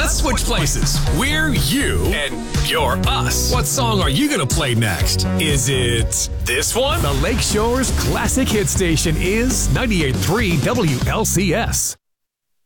Let's switch places. We're you, and you're us. What song are you going to play next? Is it this one? The Lakeshore's classic hit station is 98.3 WLCS.